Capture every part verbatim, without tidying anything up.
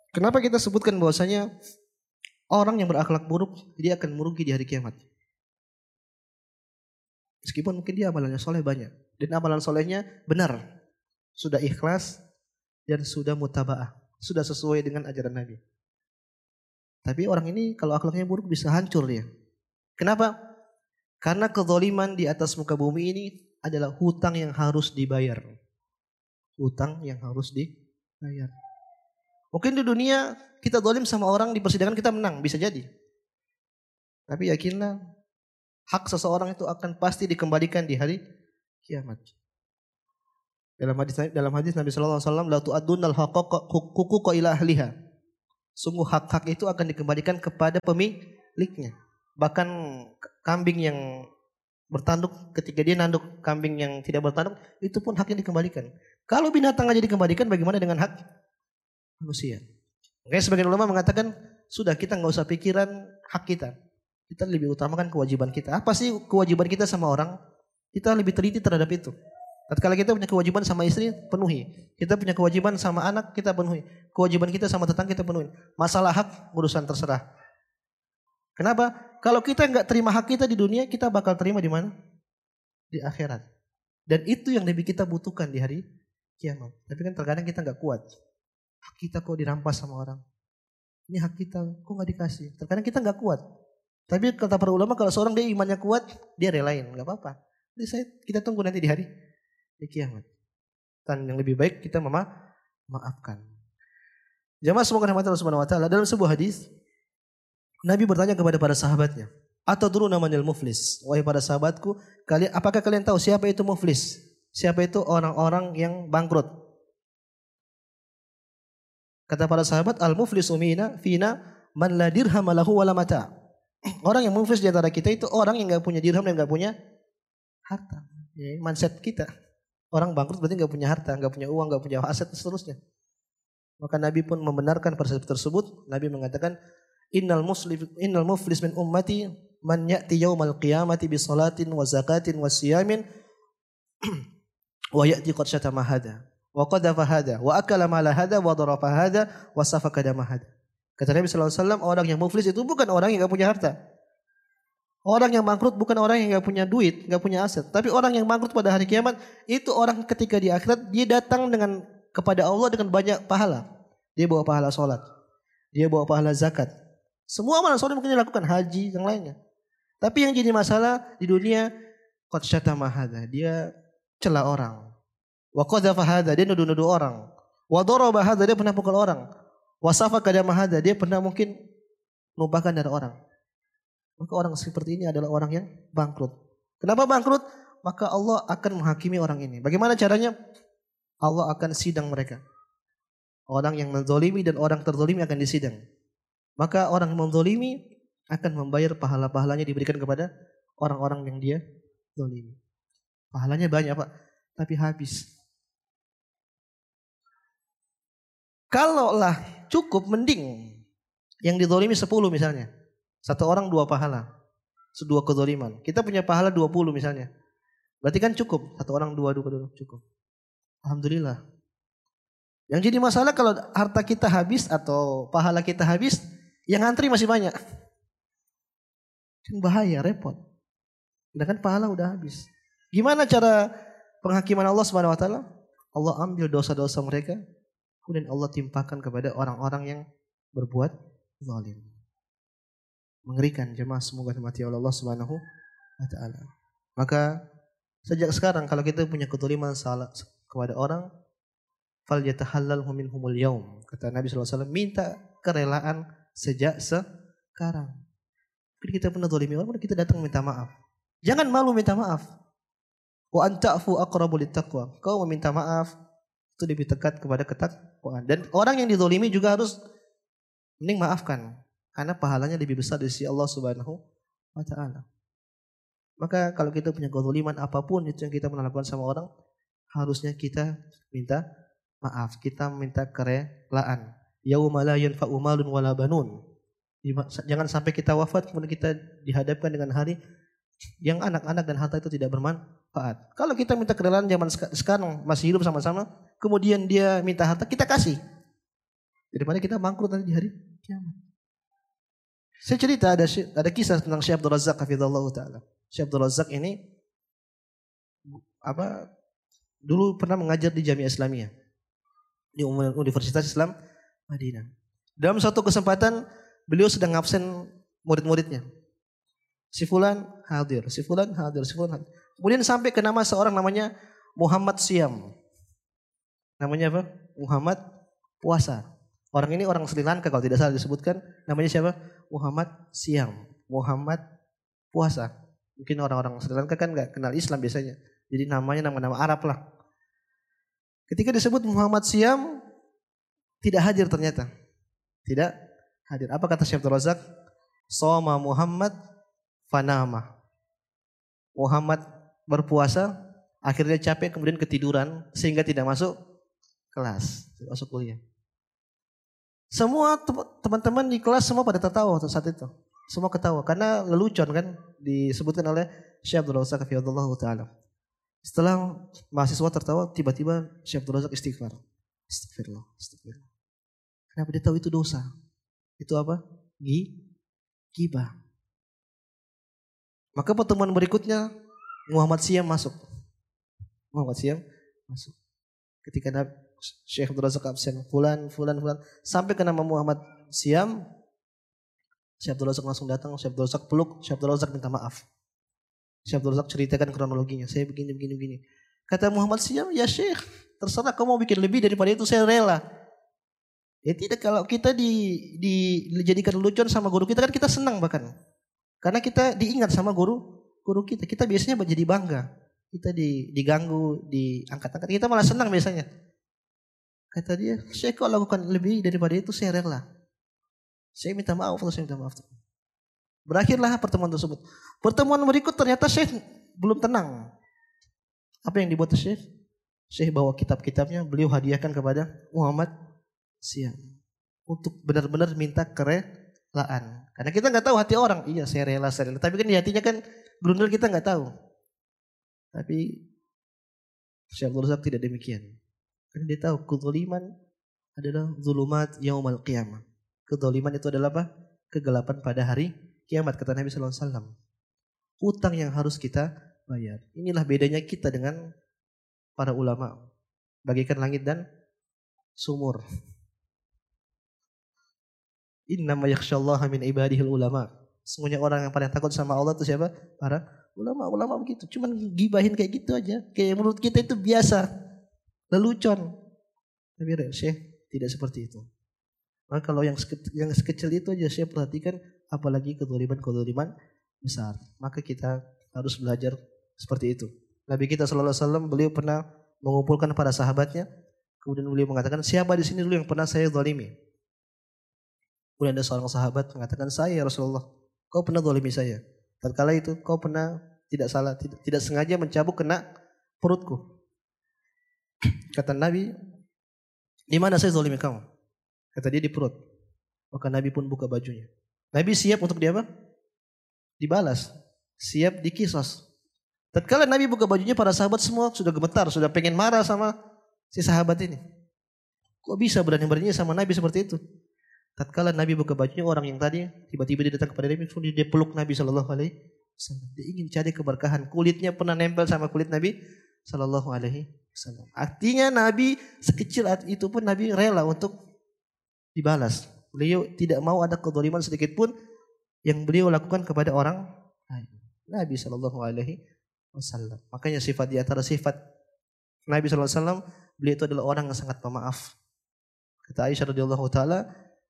Kenapa kita sebutkan bahwasanya orang yang berakhlak buruk dia akan merugi di hari kiamat. Meskipun mungkin dia amalannya soleh banyak dan amalan solehnya benar, sudah ikhlas dan sudah mutaba'ah, sudah sesuai dengan ajaran Nabi. Tapi orang ini kalau akhlaknya buruk bisa hancur dia. Kenapa? Karena kezaliman di atas muka bumi ini adalah hutang yang harus dibayar. Hutang yang harus dibayar. Mungkin di dunia kita zalim sama orang di persidangan kita menang, bisa jadi. Tapi yakinlah hak seseorang itu akan pasti dikembalikan di hari kiamat. Dalam hadis dalam hadis Nabi sallallahu alaihi wasallam, la tu'addunal huquqa ila ahliha. Sungguh hak-hak itu akan dikembalikan kepada pemiliknya. Bahkan kambing yang bertanduk ketika dia nanduk kambing yang tidak bertanduk, itu pun haknya dikembalikan. Kalau binatang aja dikembalikan, bagaimana dengan hak manusia? Makanya sebagian ulama mengatakan, sudah kita nggak usah pikiran hak kita. Kita lebih utamakan kewajiban kita. Apa sih kewajiban kita sama orang? Kita lebih teliti terhadap itu. Tatkala kita punya kewajiban sama istri, penuhi. Kita punya kewajiban sama anak, kita penuhi. Kewajiban kita sama tetangga, kita penuhi. Masalah hak, urusan terserah. Kenapa? Kalau kita nggak terima hak kita di dunia, kita bakal terima di mana? Di akhirat. Dan itu yang lebih kita butuhkan di hari kiamat. Tapi kan terkadang kita nggak kuat. Hak kita kok dirampas sama orang. Ini hak kita, kok nggak dikasih? Terkadang kita nggak kuat. Tapi kata para ulama, kalau seorang dia imannya kuat, dia relain, nggak apa-apa. Jadi saya, kita tunggu nanti di hari di kiamat. Dan yang lebih baik kita mema maafkan. Jamaah semoga rahmat Allah Subhanahu wa taala. Dalam sebuah hadis, Nabi bertanya kepada para sahabatnya, "Atadruna manil muflis?" Wahai para sahabatku, kalian apakah kalian tahu siapa itu muflis? Siapa itu orang-orang yang bangkrut? Kata para sahabat, "Al-muflisu mina fina man la dirham lahu wala mata." Orang yang muflis di antara kita itu orang yang enggak punya dirham dan enggak punya harta. Ya, mindset kita. Orang bangkrut berarti enggak punya harta, enggak punya uang, enggak punya aset dan seterusnya. Maka Nabi pun membenarkan persepsi tersebut. Nabi mengatakan, Innal muslim innal muflis min ummati man ya'ti yaumal qiyamati bi salatin wa zakatin wa siyamin wa ya'ti qad syatama hada wa qadhafa hada wa akala mala hada wa darafa hada wa safaka dama hada. Kata Nabi sallallahu alaihi wasallam, orang yang muflis itu bukan orang yang enggak punya harta. Orang yang bangkrut bukan orang yang enggak punya duit, enggak punya aset, tapi orang yang bangkrut pada hari kiamat itu orang ketika di akhirat dia datang dengan kepada Allah dengan banyak pahala. Dia bawa pahala salat, dia bawa pahala zakat. Semua amalan soleh mungkin dilakukan, haji, yang lainnya. Tapi yang jadi masalah di dunia, qad syatama hadza, dia cela orang. Wa qadhafa hadza, dia nuduh-nuduh orang. Wa daraba hadza, dia pernah pukul orang. Wa safaka dama hadza, dia pernah mungkin numpahkan darah orang. Maka orang seperti ini adalah orang yang bangkrut. Kenapa bangkrut? Maka Allah akan menghakimi orang ini. Bagaimana caranya? Allah akan sidang mereka. Orang yang menzalimi dan orang terzalimi akan disidang. Maka orang yang menzalimi akan membayar pahala-pahalanya diberikan kepada orang-orang yang dia zalimi. Pahalanya banyak Pak, tapi habis. Kalaulah cukup mending yang dizalimi sepuluh misalnya. Satu orang dua pahala. Sedua kezaliman. Kita punya pahala dua puluh misalnya. Berarti kan cukup. Satu orang dua, dua, dua cukup. Alhamdulillah. Yang jadi masalah kalau harta kita habis atau pahala kita habis, yang antri masih banyak. Bahaya, repot. Sedangkan pahala udah habis. Gimana cara penghakiman Allah Subhanahu wa taala? Allah ambil dosa-dosa mereka, kemudian Allah timpakan kepada orang-orang yang berbuat zalim. Mengerikan jemaah, semoga dirahmati Allah Subhanahu wa taala. Maka sejak sekarang kalau kita punya kezaliman salah kepada orang, fal yatahallalhu minhumul yaum. Kata Nabi sallallahu alaihi wasallam, minta kerelaan sejak sekarang. Mungkin kita pernah zalimi orang, kita datang minta maaf. Jangan malu minta maaf. Wa anta'fu aqrabu littaqwa. Kau meminta maaf itu lebih dekat kepada ketakwaan. Dan orang yang dizalimi juga harus mending maafkan, karena pahalanya lebih besar di sisi Allah Subhanahu wa taala. Maka kalau kita punya kezaliman apapun itu yang kita melakukan sama orang, harusnya kita minta maaf, kita minta kerelaan. Yauma la yanfa'u malun wala banun. Jangan sampai kita wafat kemudian kita dihadapkan dengan hari yang anak-anak dan harta itu tidak bermanfaat. Kalau kita minta kerelaan zaman sekarang masih hidup sama-sama, kemudian dia minta harta, kita kasih. Daripada kita bangkrut nanti di hari kiamat. Saya cerita ada ada kisah tentang Syekh Abdul Razak hafizallahu taala. Syekh Abdul Razak ini apa dulu pernah mengajar di Jamiah Islamiyah di Universitas Islam Madinah. Dalam suatu kesempatan beliau sedang absen murid-muridnya. Si fulan hadir, si fulan hadir, si fulan hadir. Kemudian sampai ke nama seorang namanya Muhammad Siam. Namanya apa? Muhammad Puasa. Orang ini orang Sri Lanka kalau tidak salah disebutkan. Namanya siapa? Muhammad Siam. Muhammad Puasa. Mungkin orang-orang Sri Lanka kan nggak kenal Islam biasanya. Jadi namanya nama-nama Arab lah. Ketika disebut Muhammad Siam, tidak hadir ternyata. Tidak hadir. Apa kata Syekh Abdul Razak? Soma Muhammad fanama. Muhammad berpuasa, akhirnya capek kemudian ketiduran sehingga tidak masuk kelas, tidak masuk kuliah. Semua teman-teman di kelas semua pada tertawa saat itu. Semua ketawa karena lelucon kan disebutkan oleh Syekh Abdul Razak hafizahullah taala. Setelah mahasiswa tertawa, tiba-tiba Syekh Abdul Razak istighfar. Astagfirullah, astagfirullah. Kenapa dia tahu itu dosa? Itu apa? Ghibah. Maka pertemuan berikutnya Muhammad Siam masuk. Muhammad Siam masuk. Ketika Nabi Syekh Abdul Razak absen, fulan, fulan, fulan, sampai ke nama Muhammad Siam, Syekh Abdul Razak langsung datang, Syekh Abdul Razak peluk, Syekh Abdul Razak minta maaf. Syekh Abdul Razak ceritakan kronologinya, saya begini, begini, begini. Kata Muhammad Siam, ya Syekh, terserah kamu mau bikin lebih daripada itu, saya rela. Ya tidak, kalau kita di, di, dijadikan lelucon sama guru kita kan kita senang bahkan. Karena kita diingat sama guru guru kita. Kita biasanya jadi bangga. Kita di, diganggu, diangkat-angkat. Kita malah senang biasanya. Kata dia, saya kok lakukan lebih daripada itu, saya rela. Saya minta maaf, saya minta maaf. Berakhirlah pertemuan tersebut. Pertemuan berikut ternyata Syekh belum tenang. Apa yang dibuat Syekh? Syekh bawa kitab-kitabnya, beliau hadiahkan kepada Muhammad Siam. Untuk benar-benar minta kerelaan. Karena kita nggak tahu hati orang. Iya, saya rela, saya rela. Tapi kan di hatinya kan grundel kita nggak tahu. Tapi Syekh Abdul Razak tidak demikian. Karena dia tahu kedzaliman adalah zulumat yaumal qiyamah. Kedzaliman itu adalah apa? Kegelapan pada hari kiamat, kata Nabi sallallahu alaihi wasallam. Utang yang harus kita bayar. Inilah bedanya kita dengan para ulama. Bagikan langit dan sumur. Innama yakhsyallaha min ibadihil ulama. Semuanya orang yang paling takut sama Allah itu siapa? Para ulama-ulama begitu. Cuman gibahin kayak gitu aja. Kayak menurut kita itu biasa. Lelucon. Tapi Syekh tidak seperti itu. Maka kalau yang sekecil, yang sekecil itu aja Syekh perhatikan, apalagi kezaliman-kezaliman besar. Maka kita harus belajar seperti itu. Nabi kita sallallahu alaihi wasallam beliau pernah mengumpulkan para sahabatnya. Kemudian beliau mengatakan, siapa di sini dulu yang pernah saya zalimi? Kemudian ada seorang sahabat mengatakan, saya ya Rasulullah, kau pernah zalimi saya. Tatkala itu kau pernah tidak salah, tidak, tidak sengaja mencabuk kena perutku. Kata Nabi, di mana saya zalimi kamu? Kata dia, di perut. Maka Nabi pun buka bajunya. Nabi siap untuk dia apa? Dibalas. Siap dikisos. Tatkala Nabi buka bajunya, para sahabat semua sudah gemetar, sudah pengen marah sama si sahabat ini. Kok bisa berani-beraninya sama Nabi seperti itu? Tatkala Nabi buka bajunya, orang yang tadi tiba-tiba dia datang kepada Nabi, dia peluk Nabi sallallahu alaihi wasallam. Dia ingin cari keberkahan. Kulitnya pernah nempel sama kulit Nabi sallallahu alaihi wasallam. Artinya Nabi sekecil itu pun Nabi rela untuk dibalas. Beliau tidak mau ada kezaliman sedikit pun yang beliau lakukan kepada orang lain. Nabi sallallahu alaihi wasallam. Makanya sifat di antara sifat Nabi sallallahu alaihi wasallam, beliau itu adalah orang yang sangat pemaaf. Kata Aisyah radhiyallahu taala,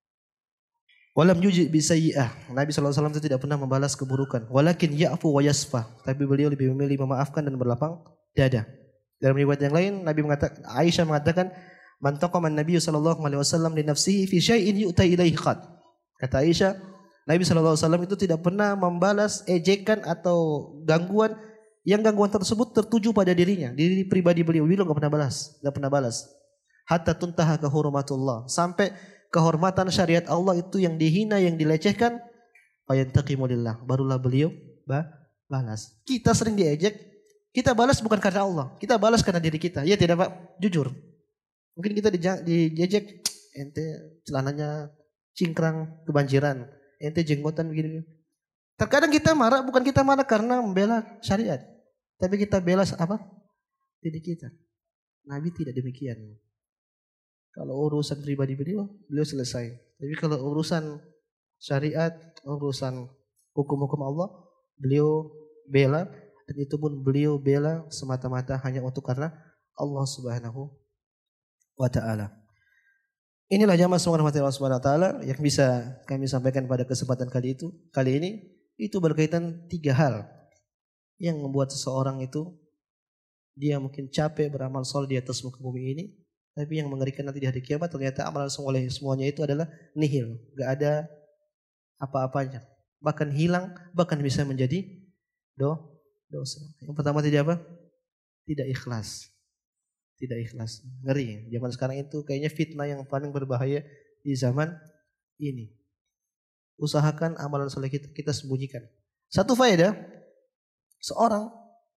walam yuji bisayyi'ah. Nabi sallallahu alaihi wasallam itu tidak pernah membalas keburukan. Walakin ya'fu wa yasfah. Tapi beliau lebih memilih memaafkan dan berlapang dada. Dalam riwayat yang lain, Nabi mengatakan, Aisyah mengatakan, man taqama an-nabiy sallallahu alaihi wasallam li nafsihi fi syai'in yu'ta ilaihi qad. Kata Aisyah, Nabi sallallahu alaihi wasallam itu tidak pernah membalas ejekan atau gangguan yang gangguan tersebut tertuju pada dirinya, diri pribadi beliau. Beliau enggak pernah balas, enggak pernah balas. Hatta tuntaha ka hurumatullah. Sampai kehormatan syariat Allah itu yang dihina, yang dilecehkan, fayantaqimu lillah, barulah beliau balas. Kita sering diejek, kita balas bukan karena Allah, kita balas karena diri kita. Ya tidak Pak? Jujur. Mungkin kita diejek, ente celananya cingkrang kebanjiran, ente jenggotan begini. Terkadang kita marah bukan kita marah karena membela syariat, tapi kita bela apa? Diri kita. Nabi tidak demikian. Kalau urusan pribadi beliau, beliau selesai. Tapi kalau urusan syariat, urusan hukum-hukum Allah, beliau bela, dan itu pun beliau bela semata-mata hanya untuk karena Allah Subhanahu wa taala. Inilah jamaah semua rahmati Allah Subhanahu wa taala yang bisa kami sampaikan pada kesempatan kali itu. Kali ini itu berkaitan tiga hal yang membuat seseorang itu dia mungkin capek beramal soleh di atas muka bumi ini, tapi yang mengerikan nanti di hari kiamat ternyata amalan soleh semuanya itu adalah nihil, gak ada apa-apanya, bahkan hilang, bahkan bisa menjadi do dosa. Yang pertama tidak apa? Tidak ikhlas, tidak ikhlas, ngeri. Zaman sekarang itu kayaknya fitnah yang paling berbahaya di zaman ini. Usahakan amalan soleh kita kita sembunyikan. Satu faedah, seorang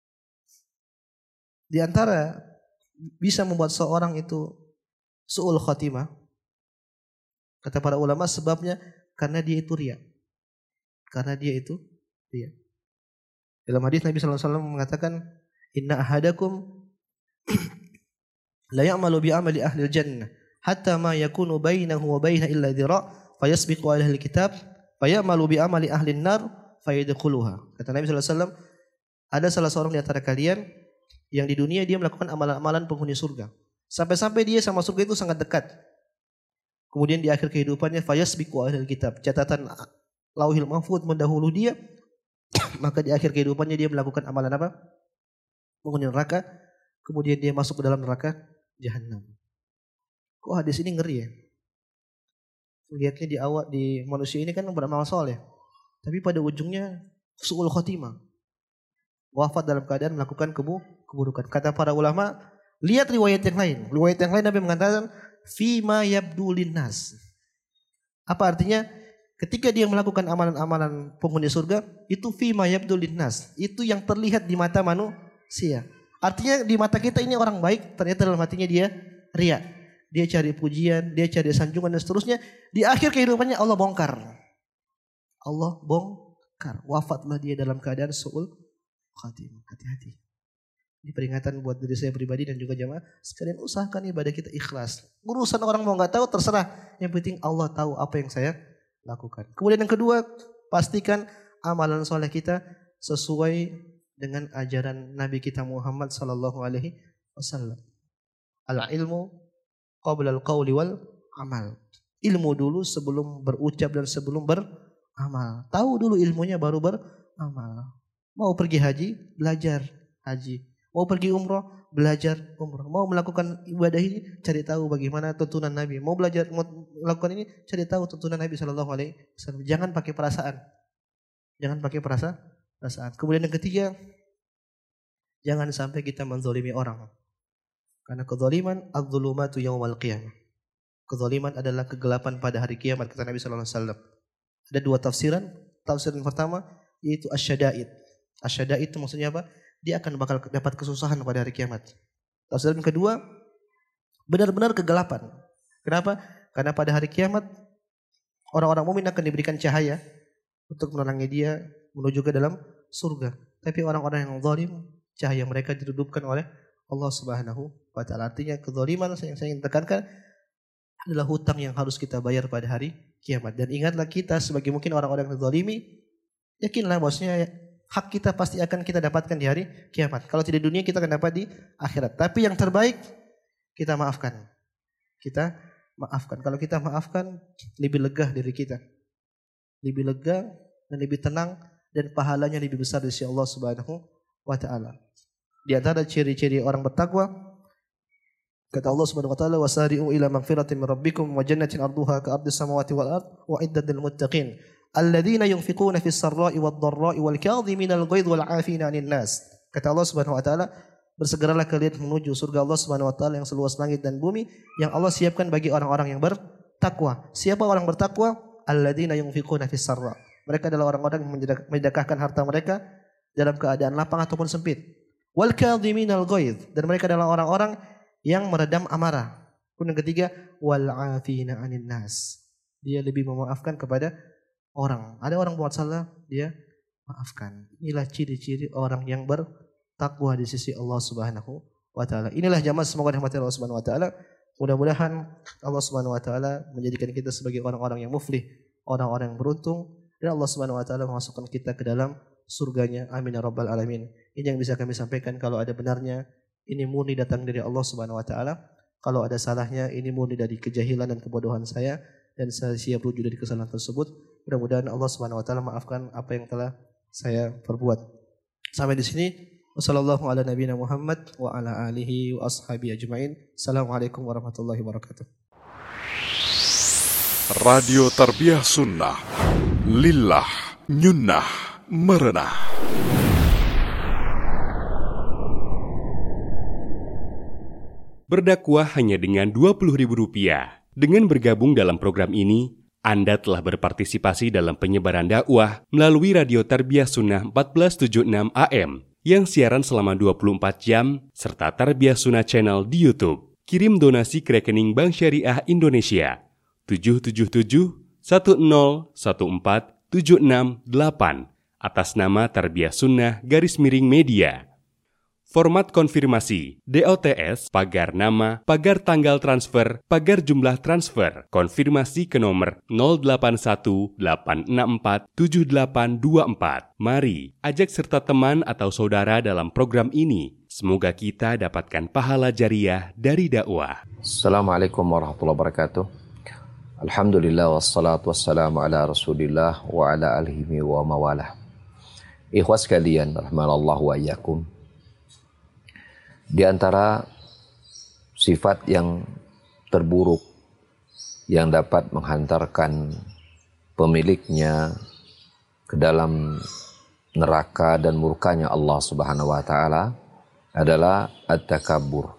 di antara bisa membuat seorang itu su'ul khatimah, kata para ulama sebabnya karena dia itu riya. Karena dia itu riya. Dalam hadis Nabi sallallahu alaihi wasallam mengatakan, "Inna ahadakum la ya'malu bi amali ahli al-jannah hatta ma yakunu bainahu wa bainaha illa dhira' fayasbiqu ahli al-kitab fayamalu bi amali ahli an-nar fayadkhuluha." Kata Nabi sallallahu alaihi wasallam, ada salah seorang di antara kalian yang di dunia dia melakukan amalan-amalan penghuni surga. Sampai-sampai dia sama surga itu sangat dekat. Kemudian di akhir kehidupannya fayasbiqu ahlul kitab, catatan Lauhil Mahfuz mendahului dia, maka di akhir kehidupannya dia melakukan amalan apa? Penghuni neraka, kemudian dia masuk ke dalam neraka jahanam. Kok hadis ini ngeri ya? Lihatnya di awal di manusia ini kan beramal soleh, tapi pada ujungnya su'ul khotimah. Wafat dalam keadaan melakukan kebu keburukan. Kata para ulama, lihat riwayat yang lain. Riwayat yang lain Nabi mengatakan fima yabdu linnas. Apa artinya? Ketika dia melakukan amalan-amalan penghuni surga, itu fima yabdu linnas. Itu yang terlihat di mata manusia. Artinya di mata kita ini orang baik, ternyata dalam hatinya dia riya. Dia cari pujian, dia cari sanjungan dan seterusnya. Di akhir kehidupannya Allah bongkar. Allah bongkar. Wafatlah dia dalam keadaan su'ul khatimah. Hati-hati. Ini peringatan buat diri saya pribadi dan juga jamaah sekalian, usahakan ibadah kita ikhlas. Urusan orang mau nggak tahu terserah. Yang penting Allah tahu apa yang saya lakukan. Kemudian yang kedua, pastikan amalan soleh kita sesuai dengan ajaran Nabi kita Muhammad sallallahu alaihi wasallam. Al ilmu qabla al qawli wal amal. Ilmu dulu sebelum berucap dan sebelum beramal. Tahu dulu ilmunya baru beramal. Mau pergi haji, belajar haji. Mau pergi umroh, belajar umroh. Mau melakukan ibadah ini, cari tahu bagaimana tuntunan Nabi. Mau belajar mau melakukan ini, cari tahu tuntunan Nabi sallallahu alaihi wasallam. Jangan pakai perasaan. Jangan pakai perasa, perasaan. Kemudian yang ketiga, jangan sampai kita menzalimi orang. Karena kezaliman adz-dzulumatu yaumal qiyamah. Kezaliman adalah kegelapan pada hari kiamat, kata Nabi sallallahu alaihi wasallam. Ada dua tafsiran. Tafsiran pertama yaitu asyada'id. Asyada'id itu maksudnya apa? Dia akan bakal dapat kesusahan pada hari kiamat. Tafsiran kedua, benar-benar kegelapan. Kenapa? Karena pada hari kiamat orang-orang mukmin akan diberikan cahaya untuk menerangi dia menuju ke dalam surga. Tapi orang-orang yang zalim, cahaya mereka didudupkan oleh Allah Subhanahu wa taala. Artinya kezaliman yang saya ingin tekankan adalah hutang yang harus kita bayar pada hari kiamat. Dan ingatlah kita sebagai mungkin orang-orang yang zalimi, yakinlah bahwasanya hak kita pasti akan kita dapatkan di hari kiamat. Kalau tidak di dunia, kita akan dapat di akhirat. Tapi yang terbaik, kita maafkan. Kita maafkan. Kalau kita maafkan, lebih lega diri kita. Lebih lega dan lebih tenang. Dan pahalanya lebih besar dari Allah Subhanahu wa ta'ala. Di antara ciri-ciri orang bertakwa, kata Allah Subhanahu wa ta'ala, wasari'u ila magfiratin min rabbikum wa jannatin arduha ka'ardis samawati wal ard wa iddat lil muttaqin. Alladzina yunfiquna fis sarra'i wad dharra'i wal kadhiminal ghaidh wal 'afina 'anil nas. Kata Allah Subhanahu wa taala, bersegeralah kalian menuju surga Allah Subhanahu wa taala yang seluas langit dan bumi yang Allah siapkan bagi orang-orang yang bertakwa. Siapa orang bertakwa? Alladzina yunfiquna fis sarra'. Mereka adalah orang-orang yang menyedekahkan harta mereka dalam keadaan lapang ataupun sempit. Wal kadhiminal ghaidh, dan mereka adalah orang-orang yang meredam amarah. Kemudian yang ketiga, wal 'afina 'anil nas. Dia lebih memaafkan kepada orang. Ada orang buat salah, dia maafkan. Inilah ciri-ciri orang yang bertakwa di sisi Allah Subhanahu wa taala. Inilah jamaah semoga dirahmati Allah Subhanahu wa taala. Mudah-mudahan Allah Subhanahu wa taala menjadikan kita sebagai orang-orang yang muflih, orang-orang yang beruntung, dan Allah Subhanahu wa taala memasukkan kita ke dalam surganya. Amin ya rabbal alamin. Ini yang bisa kami sampaikan. Kalau ada benarnya, ini murni datang dari Allah Subhanahu wa taala. Kalau ada salahnya, ini murni dari kejahilan dan kebodohan saya, dan saya siap rujuk dari kesalahan tersebut. Mudah-mudahan Allah Subhanahu wa taala maafkan apa yang telah saya perbuat. Sampai di sini. Wassallallahu ala nabiyina Muhammad wa ala alihi wa ashabihi ajmain. Assalamualaikum warahmatullahi wabarakatuh. Radio Tarbiyah Sunnah Lillah Nyunnah Merenah. Berdakwah hanya dengan dua puluh ribu rupiah. Dengan bergabung dalam program ini, Anda telah berpartisipasi dalam penyebaran dakwah melalui Radio Tarbiyah Sunnah empat belas tujuh puluh enam A M yang siaran selama dua puluh empat jam serta Tarbiyah Sunnah Channel di YouTube. Kirim donasi ke rekening Bank Syariah Indonesia tujuh tujuh tujuh satu nol satu empat tujuh enam delapan atas nama Tarbiyah Sunnah garis miring media. Format konfirmasi, D O T S, pagar nama, pagar tanggal transfer, pagar jumlah transfer, konfirmasi ke nomor nol delapan satu delapan enam empat tujuh delapan dua empat. Mari, ajak serta teman atau saudara dalam program ini. Semoga kita dapatkan pahala jariah dari dakwah. Assalamualaikum warahmatullahi wabarakatuh. Alhamdulillah wassalatu wassalamu ala rasulillah wa ala alihi wa mawalah. Ikhwas sekalian, rahmanallahu wa iyyakum. Di antara sifat yang terburuk yang dapat menghantarkan pemiliknya ke dalam neraka dan murkanya Allah Subhanahu wa taala adalah at-takabbur.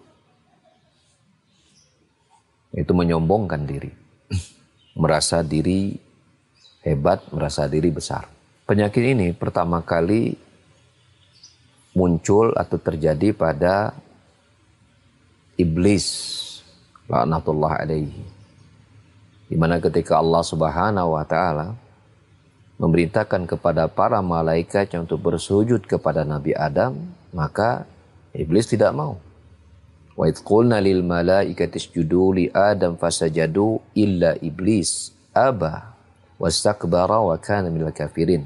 Itu menyombongkan diri. Merasa diri hebat, merasa diri besar. Penyakit ini pertama kali muncul atau terjadi pada iblis, laknatullah alaihi. Di mana ketika Allah Subhanahu wa taala memerintahkan kepada para malaikat untuk bersujud kepada Nabi Adam, maka iblis tidak mau. Wa idh qulna lil malaikati isjudu li Adam fasajadu illa iblis aba wastakbara wa kana minal kafirin.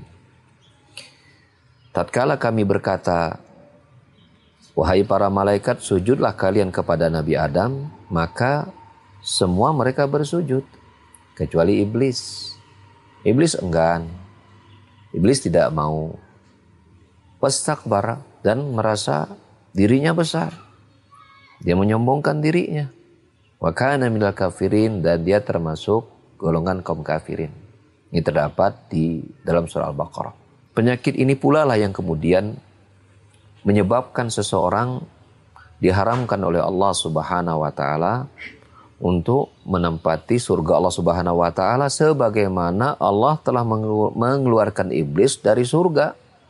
Tatkala kami berkata, wahai para malaikat, sujudlah kalian kepada Nabi Adam, maka semua mereka bersujud, kecuali iblis. Iblis enggan. Iblis tidak mau. Wastakbara, dan merasa dirinya besar. Dia menyombongkan dirinya. Wa kana minal kafirin, dan dia termasuk golongan kaum kafirin. Ini terdapat di dalam surah Al-Baqarah. Penyakit ini pula lah yang kemudian menyebabkan seseorang diharamkan oleh Allah Subhanahu wa taala untuk menempati surga Allah Subhanahu wa taala sebagaimana Allah telah mengeluarkan iblis dari surga.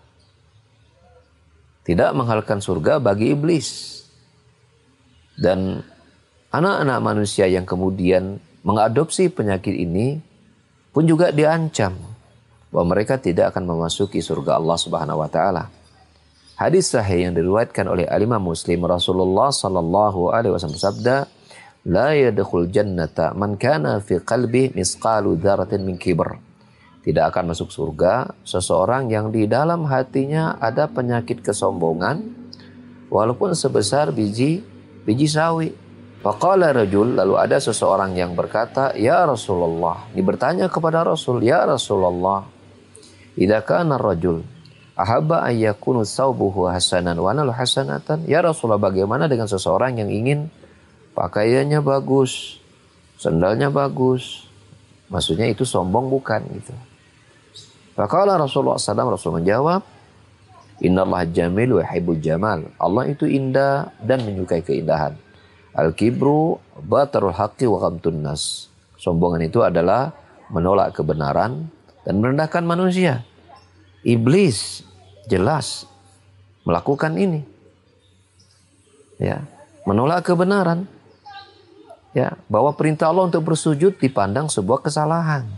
Tidak menghalalkan surga bagi iblis. Dan anak-anak manusia yang kemudian mengadopsi penyakit ini pun juga diancam bahwa mereka tidak akan memasuki surga Allah Subhanahu wa taala. Hadis sahih yang diriwayatkan oleh Al-Imam Muslim, Rasulullah sallallahu alaihi wasallam bersabda, "La yadkhul jannata man kana fi qalbi misqalu dzarratin min kibr." Tidak akan masuk surga seseorang yang di dalam hatinya ada penyakit kesombongan walaupun sebesar biji biji sawi. Faqala rajul, lalu ada seseorang yang berkata, "Ya Rasulullah." Ini bertanya kepada Rasul, "Ya Rasulullah, idza kana ar-rajul ahabba an yakunu thawbuhu hasanan wa nalu hasanatan." Ya Rasulullah, bagaimana dengan seseorang yang ingin pakaiannya bagus, sandalnya bagus? Maksudnya itu sombong bukan gitu. Faqala Rasulullah sallallahu alaihi wasallam, Rasul menjawab, "Innallaha jamil wa yuhibbul jamal." Allah itu indah dan menyukai keindahan. Al-kibru batarul haqqi wa ghamtun nas. Sombongan itu adalah menolak kebenaran dan merendahkan manusia. Iblis jelas melakukan ini. Ya, menolak kebenaran. Ya, bahwa perintah Allah untuk bersujud dipandang sebuah kesalahan.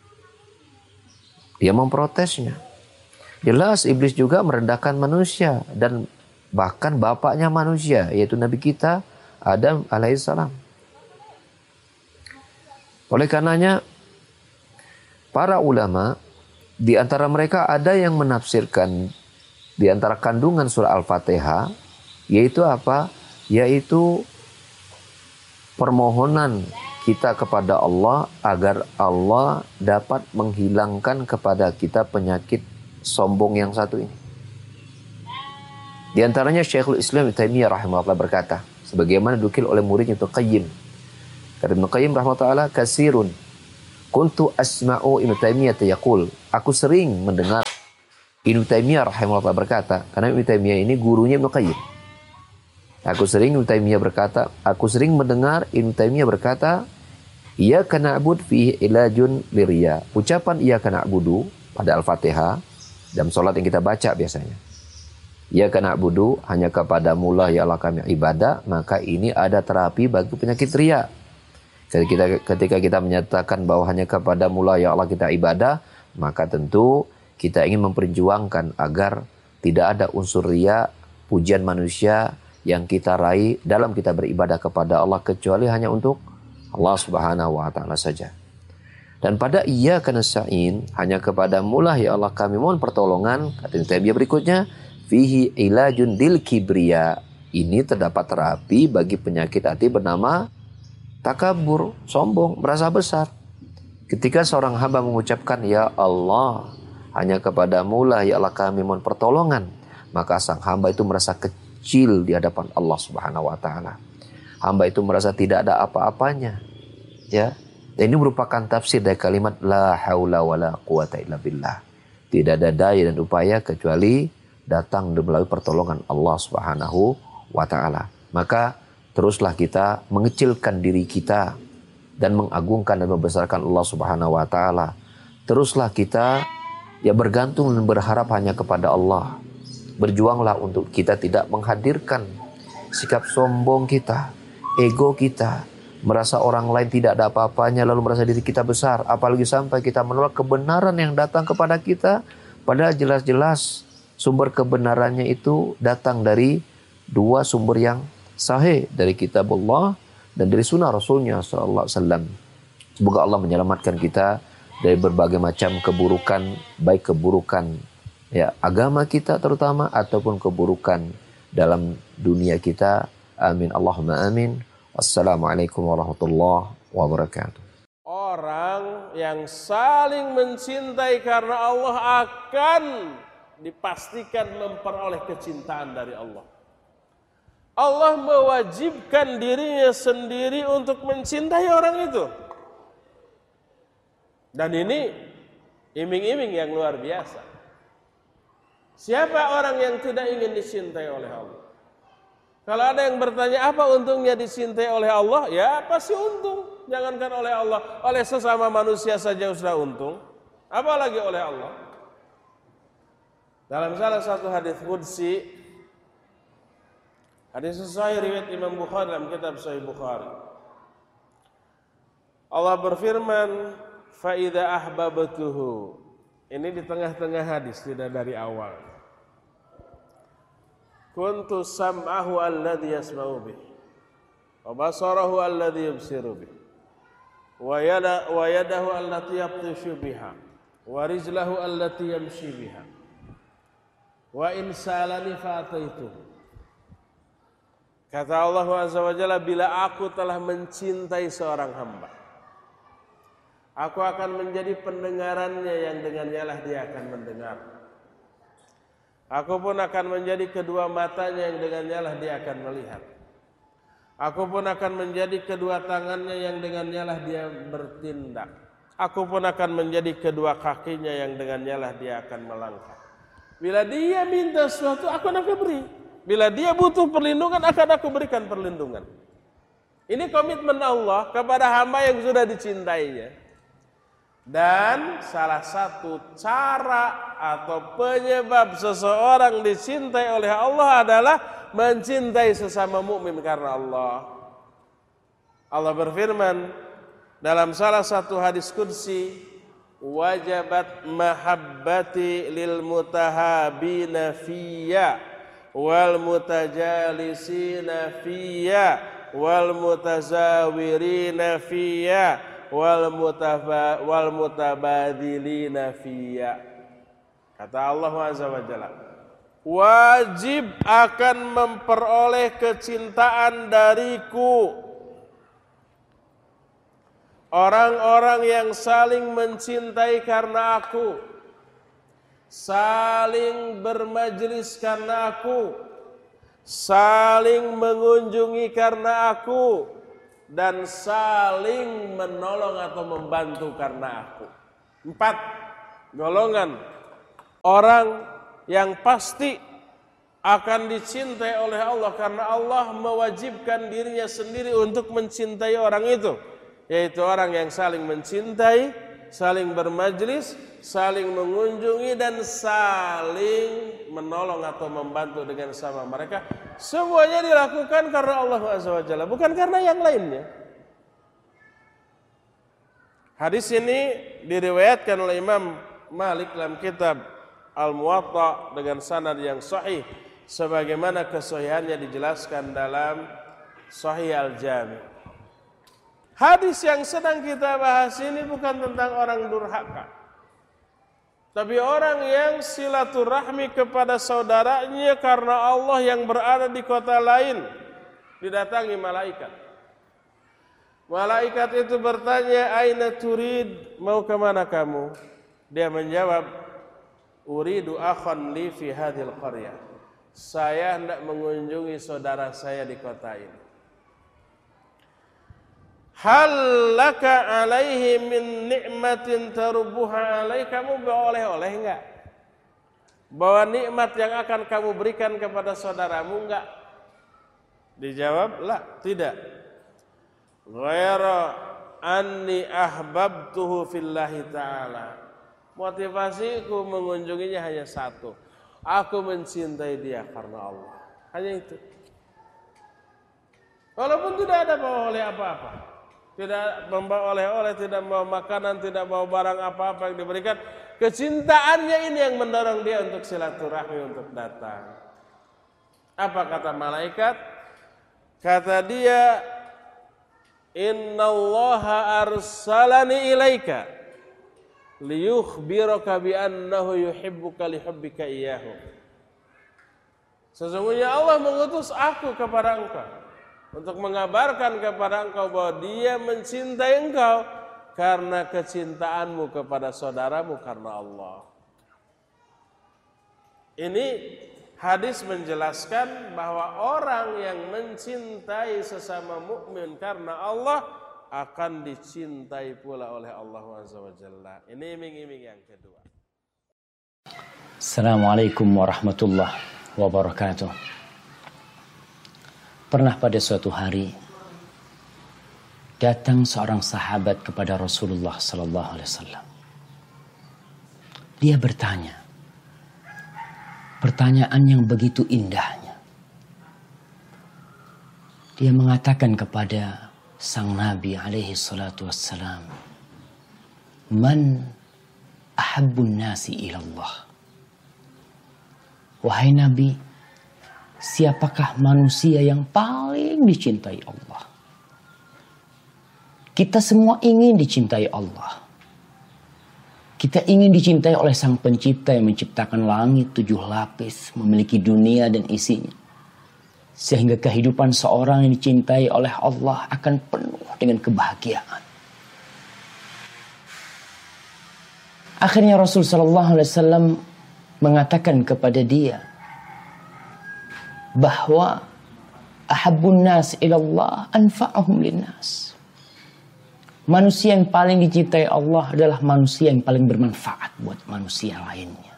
Dia memprotesnya. Jelas iblis juga merendahkan manusia dan bahkan bapaknya manusia, yaitu Nabi kita Adam alaihissalam. Oleh karenanya para ulama di antara mereka ada yang menafsirkan di antara kandungan surah Al-Fatihah, yaitu apa? Yaitu permohonan kita kepada Allah agar Allah dapat menghilangkan kepada kita penyakit sombong yang satu ini. Di antaranya Syekhul Islam Ibnu Taimiyah rahimahullah berkata, sebagaimana dukil oleh muridnya Ibnu Qayyim. Kata Ibnu Qayyim rahimahullah, kasirun kuntu asma'u Ibnu Taimiyah yaqul, aku sering mendengar Ibnu Taimiyah rahimahullah berkata, karena Ibnu Taimiyah ini gurunya Ibnu Qayyim. Aku sering Ibnu Taimiyah berkata, aku sering mendengar Ibnu Taimiyah berkata, iyyaka na'budu fihi ilajun liriya. Ucapan iyyaka na'budu pada Al-Fatihah dalam salat yang kita baca biasanya. Iyyaka na'budu, hanya kepadamu lah ya Allah kami ibadah, maka ini ada terapi bagi penyakit riya. Ketika, ketika kita menyatakan bahwa hanya kepadamu lah ya Allah kita ibadah, maka tentu kita ingin memperjuangkan agar tidak ada unsur riya, pujian manusia yang kita raih dalam kita beribadah kepada Allah kecuali hanya untuk Allah Subhanahu wa taala saja. Dan pada iyyaka nasta'in, hanya kepadamu lah ya Allah kami mohon pertolongan, kata Ibnu Taimiyah berikutnya, fihi ilajun dil kibriya. Ini terdapat terapi bagi penyakit hati bernama takabur, sombong, merasa besar. Ketika seorang hamba mengucapkan ya Allah, hanya kepadamu lah ya Allah kami mohon pertolongan, maka sang hamba itu merasa kecil di hadapan Allah Subhanahu wa taala. Hamba itu merasa tidak ada apa-apanya. Ya. Dan ini merupakan tafsir dari kalimat la haula wala quwata illa billah. Tidak ada daya dan upaya kecuali datang melalui pertolongan Allah Subhanahu wa taala. Maka teruslah kita mengecilkan diri kita dan mengagungkan dan membesarkan Allah Subhanahu wa taala. Teruslah kita ya bergantung dan berharap hanya kepada Allah. Berjuanglah untuk kita tidak menghadirkan sikap sombong kita, ego kita, merasa orang lain tidak ada apa-apanya lalu merasa diri kita besar, apalagi sampai kita menolak kebenaran yang datang kepada kita, padahal jelas-jelas sumber kebenarannya itu datang dari dua sumber yang sahih, dari kitab Allah dan dari sunnah Rasulnya sallallahu alaihi wasallam. Semoga Allah menyelamatkan kita dari berbagai macam keburukan, baik keburukan ya agama kita terutama ataupun keburukan dalam dunia kita. Amin Allahumma amin. Assalamualaikum warahmatullahi wabarakatuh. Orang yang saling mencintai karena Allah akan dipastikan memperoleh kecintaan dari Allah. Allah mewajibkan dirinya sendiri untuk mencintai orang itu. Dan ini iming-iming yang luar biasa. Siapa orang yang tidak ingin dicintai oleh Allah? Kalau ada yang bertanya apa untungnya dicintai oleh Allah? Ya pasti untung. Jangankan oleh Allah, oleh sesama manusia saja sudah untung. Apalagi oleh Allah. Dalam salah satu hadis qudsi, hadis sahih riwayat Imam Bukhari dalam kitab Sahih Bukhari, Allah berfirman, fa idza ahbabtuhu. Ini di tengah-tengah hadis, tidak dari awal. Kuntu sam'ahu alladhi yasma'u bih, wa basarahu alladhi yubsiru bih, wa yada wa yadahu allati yabtishu biha, wa rijlahu allati yamshi biha, wa in sa'alani fa'ataituhu. Kata Allah Azza wa Jalla, bila aku telah mencintai seorang hamba, aku akan menjadi pendengarannya yang dengannya lah dia akan mendengar. Aku pun akan menjadi kedua matanya yang dengannya lah dia akan melihat. Aku pun akan menjadi kedua tangannya yang dengannya lah dia bertindak. Aku pun akan menjadi kedua kakinya yang dengannya lah dia akan melangkah. Bila dia minta sesuatu, aku akan beri. Bila dia butuh perlindungan, akan aku berikan perlindungan. Ini komitmen Allah kepada hamba yang sudah dicintainya. Dan salah satu cara atau penyebab seseorang dicintai oleh Allah adalah mencintai sesama mukmin karena Allah. Allah berfirman dalam salah satu hadis qudsi, wajabat mahabbati lil mutahabina fiyya wal mutajalisina fiyya wal mutazawirina fiyya wal mutaba wal mutabadilina fiyya. Kata Allah Azza wa Jalla, wajib akan memperoleh kecintaan dariku orang-orang yang saling mencintai karena aku, saling bermajlis karena aku, saling mengunjungi karena aku, dan saling menolong atau membantu karena aku. Empat golongan orang yang pasti akan dicintai oleh Allah karena Allah mewajibkan dirinya sendiri untuk mencintai orang itu, yaitu orang yang saling mencintai, saling bermajlis, saling mengunjungi, dan saling menolong atau membantu dengan sama mereka. Semuanya dilakukan karena Allah Azza wa Jalla, bukan karena yang lainnya. Hadis ini diriwayatkan oleh Imam Malik dalam kitab Al-Muwatta dengan sanad yang sahih, sebagaimana kesahihannya dijelaskan dalam Sahih Al-Jami'. Hadis yang sedang kita bahas ini bukan tentang orang durhaka, tapi orang yang silaturahmi kepada saudaranya karena Allah yang berada di kota lain. Didatangi malaikat. Malaikat itu bertanya, aina turid, mau kemana kamu? Dia menjawab, uridu akhan li fi hadhil qaryah. Saya hendak mengunjungi saudara saya di kota ini. Hal laka alaihi min ni'matin tarbuha alaih, kamu bawa oleh-oleh enggak? Bawa nikmat yang akan kamu berikan kepada saudaramu enggak? Dijawab, la, tidak. Ghaira anni ahbabtuhu fillahi ta'ala. Motivasiku mengunjunginya hanya satu. Aku mencintai dia karena Allah. Hanya itu. Walaupun tidak ada bawa oleh apa-apa, tidak membawa oleh-oleh, tidak membawa makanan, tidak membawa barang apa-apa yang diberikan, kecintaannya ini yang mendorong dia untuk silaturahmi, untuk datang. Apa kata malaikat? Kata dia, innallaha arsalani ilaika liyukhbiraka bi annahu yuhibbuka lihubbika iyyahu. Sesungguhnya Allah mengutus aku kepada engkau untuk mengabarkan kepada engkau bahwa dia mencintai engkau karena kecintaanmu kepada saudaramu karena Allah. Ini hadis menjelaskan bahwa orang yang mencintai sesama mukmin karena Allah akan dicintai pula oleh Allah Azza wa Jalla. Ini iming-iming yang kedua. Assalamualaikum warahmatullahi wabarakatuh. Pernah pada suatu hari datang seorang sahabat kepada Rasulullah sallallahu alaihi wasallam. Dia bertanya, pertanyaan yang begitu indahnya. Dia mengatakan kepada sang Nabi alaihi salatu wassalam, man ahabbun nasi ilallah. Wahai Nabi, siapakah manusia yang paling dicintai Allah? Kita semua ingin dicintai Allah. Kita ingin dicintai oleh Sang Pencipta yang menciptakan langit tujuh lapis, memiliki dunia dan isinya. Sehingga kehidupan seorang yang dicintai oleh Allah akan penuh dengan kebahagiaan. Akhirnya Rasul sallallahu alaihi wasallam mengatakan kepada dia bahwa ahabbun nas ilallah anfa'ahum linnas. Manusia yang paling dicintai Allah adalah manusia yang paling bermanfaat buat manusia lainnya.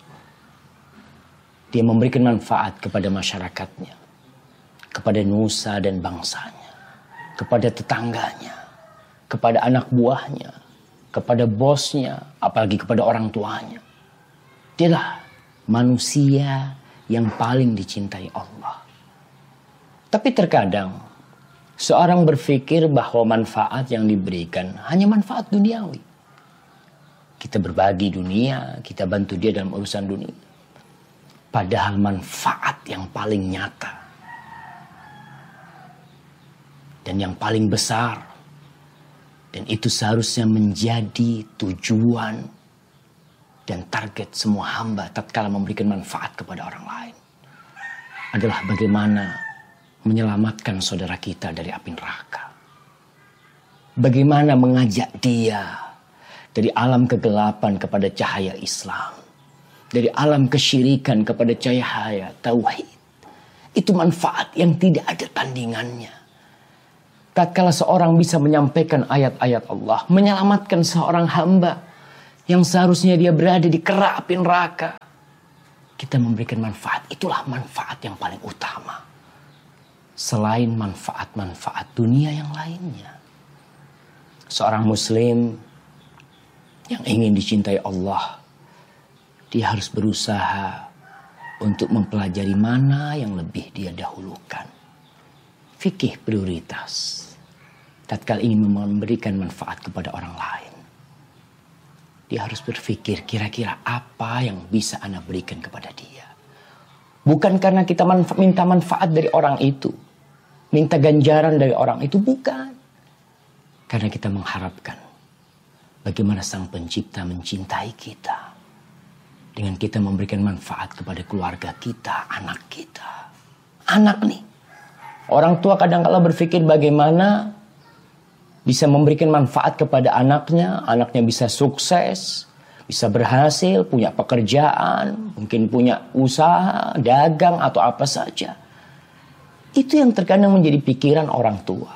Dia memberikan manfaat kepada masyarakatnya, kepada nusa dan bangsanya, kepada tetangganya, kepada anak buahnya, kepada bosnya, apalagi kepada orang tuanya. Dialah manusia yang paling dicintai Allah. Tapi terkadang Seorang berpikir bahwa manfaat yang diberikan hanya manfaat duniawi. Kita berbagi dunia, kita bantu dia dalam urusan dunia. Padahal manfaat yang paling nyata dan yang paling besar, dan itu seharusnya menjadi tujuan dan target semua hamba tatkala memberikan manfaat kepada orang lain, adalah bagaimana menyelamatkan saudara kita dari api neraka. Bagaimana mengajak dia dari alam kegelapan kepada cahaya Islam, dari alam kesyirikan kepada cahaya tauhid. Itu manfaat yang tidak ada tandingannya. Tatkala seorang bisa menyampaikan ayat-ayat Allah, menyelamatkan seorang hamba yang seharusnya dia berada di kerak api neraka, kita memberikan manfaat. Itulah manfaat yang paling utama, selain manfaat-manfaat dunia yang lainnya. Seorang muslim yang ingin dicintai Allah, dia harus berusaha untuk mempelajari mana yang lebih dia dahulukan. Fikih prioritas tatkala ingin memberikan manfaat kepada orang lain. Dia harus berpikir kira-kira apa yang bisa Anda berikan kepada dia. Bukan karena kita manfa- minta manfaat dari orang itu, minta ganjaran dari orang itu, bukan. Karena kita mengharapkan bagaimana Sang Pencipta mencintai kita dengan kita memberikan manfaat kepada keluarga kita, anak kita. Anak nih. Orang tua kadang-kala berpikir bagaimana bisa memberikan manfaat kepada anaknya. Anaknya bisa sukses, bisa berhasil, punya pekerjaan, mungkin punya usaha, dagang atau apa saja. Itu yang terkadang menjadi pikiran orang tua.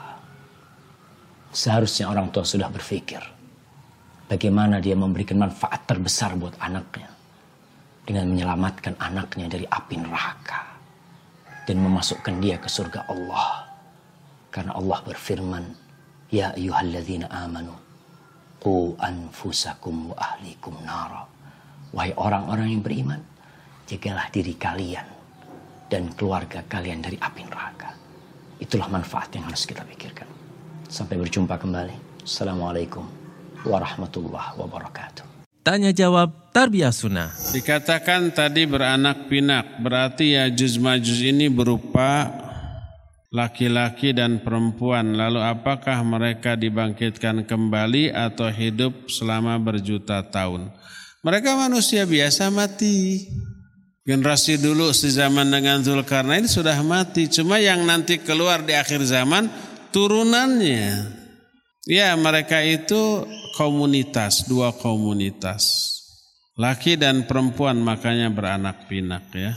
Seharusnya orang tua sudah berpikir bagaimana dia memberikan manfaat terbesar buat anaknya dengan menyelamatkan anaknya dari api neraka dan memasukkan dia ke surga Allah. Karena Allah berfirman, ya ayyuhalladzina amanu qu anfusakum wa ahlikum nara. Wahai orang-orang yang beriman, jagalah diri kalian dan keluarga kalian dari api neraka. Itulah manfaat yang harus kita pikirkan. Sampai berjumpa kembali. Assalamualaikum warahmatullahi wabarakatuh. Tanya jawab Tarbiyah Sunnah. Dikatakan tadi beranak pinak, berarti Ya'juj Ma'juj ini berupa laki-laki dan perempuan. Lalu apakah mereka dibangkitkan kembali atau hidup selama berjuta tahun? Mereka manusia biasa mati. Generasi dulu sezaman dengan Dzulkarnain sudah mati. Cuma yang nanti keluar di akhir zaman turunannya. Ya, mereka itu komunitas, dua komunitas. Laki dan perempuan, makanya beranak pinak ya.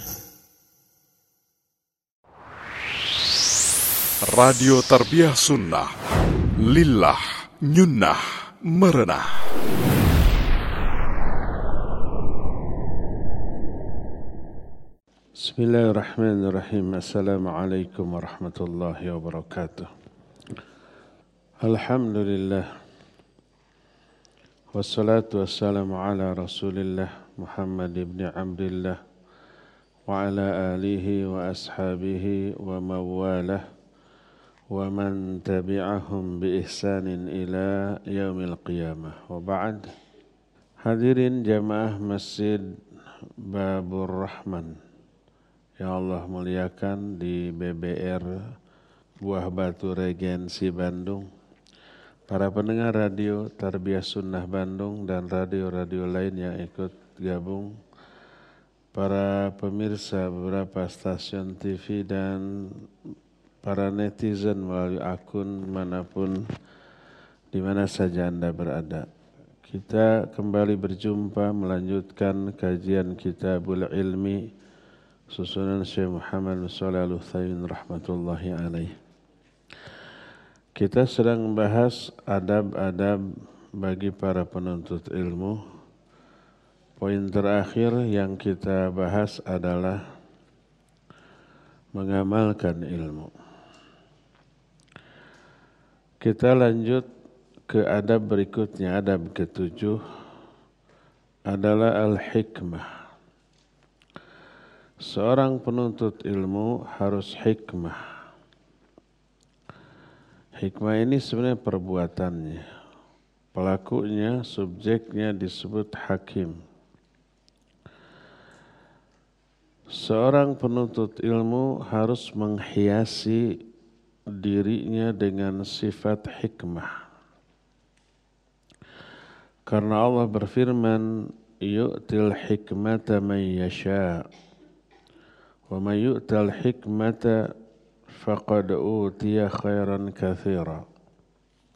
Radio Tarbiyah Sunnah, Lillah, Nyunnah, Merenah. Bismillahirrahmanirrahim. Assalamualaikum warahmatullahi wabarakatuh. Alhamdulillah. Wassalatu wassalamu ala Rasulillah Muhammad ibn Abdillah wa ala alihi wa ashabihi wa mawalah wa man tabi'ahum bi ihsanin ila yaumil qiyamah. Wa ba'd. Hadirin jamaah Masjid Babur Rahman yang Allah muliakan di B B R Buah Batu Regensi Bandung, para pendengar radio Tarbiyah Sunnah Bandung dan radio-radio lain yang ikut gabung, para pemirsa beberapa stasiun T V dan para netizen melalui akun manapun di mana saja Anda berada. Kita kembali berjumpa melanjutkan kajian Kitabul Ilmi susunan Syekh Muhammad bin Shalih Al-Utsaimin rahmatullahi alaih. Kita sedang membahas adab-adab bagi para penuntut ilmu. Poin terakhir yang kita bahas adalah mengamalkan ilmu. Kita lanjut ke adab berikutnya, adab ketujuh adalah al-hikmah. Seorang penuntut ilmu harus hikmah. Hikmah ini sebenarnya perbuatannya. Pelakunya, subjeknya disebut hakim. Seorang penuntut ilmu harus menghiasi dirinya dengan sifat hikmah. Karena Allah berfirman, yu'til hikmata man yasha' wa man yu'tal hikmata faqad utiya khairan katsira.